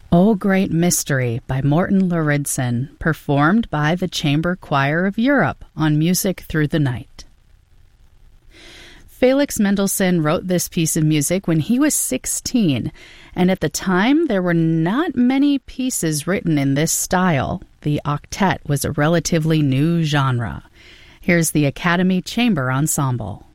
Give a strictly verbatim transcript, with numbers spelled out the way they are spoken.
O Great Mystery by Morten Lauridsen, performed by the Chamber Choir of Europe on Music Through the Night. Felix Mendelssohn wrote this piece of music when he was sixteen, and at the time there were not many pieces written in this style. The octet was a relatively new genre. Here's the Academy Chamber Ensemble.